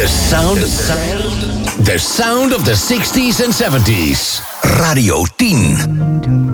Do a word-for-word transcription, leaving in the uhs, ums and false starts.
The sound, the sound, the sound of the sixties and seventies. Radio tien.